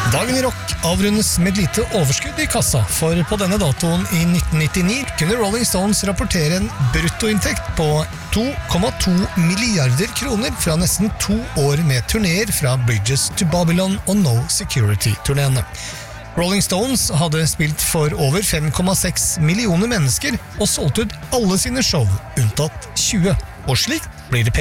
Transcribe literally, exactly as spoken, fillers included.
Dagen i rock avrundes med et lite overskudd i kassa, for på denne datoen i nitten nittini kunne Rolling Stones rapportere en bruttoinntekt på to komma to milliarder kroner fra nesten to år med turnéer fra Bridges to Babylon og No Security-turnéene. Rolling Stones hadde spilt for over fem komma seks millioner mennesker og solgt ut alle sine show, unntatt tjue. Og slik blir det